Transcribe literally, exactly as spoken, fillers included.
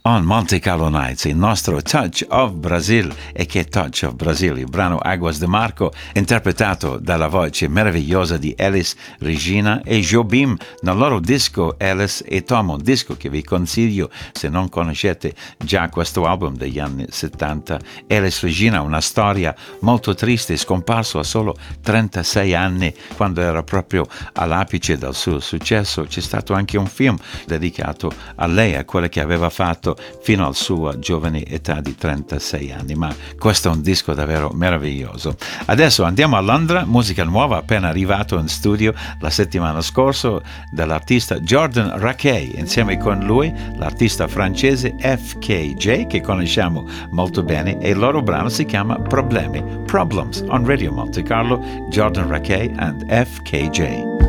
On Monte Carlo Nights, il nostro Touch of Brazil. E che Touch of Brazil, il brano Águas de Marco, interpretato dalla voce meravigliosa di Elis Regina e Jobim nel loro disco Elis e Tom, un disco che vi consiglio se non conoscete già questo album degli anni settanta. Elis Regina, una storia molto triste, scomparso a solo trentasei anni, quando era proprio all'apice del suo successo. C'è stato anche un film dedicato a lei, a quella che aveva fatto fino alla sua giovane età di trentasei anni, ma questo è un disco davvero meraviglioso. Adesso andiamo a Londra, musica nuova appena arrivato in studio la settimana scorsa dall'artista Jordan Rakei, insieme con lui l'artista francese F K J, che conosciamo molto bene, e il loro brano si chiama Problemi, Problems, on Radio Monte Carlo, Jordan Rakei and F K J.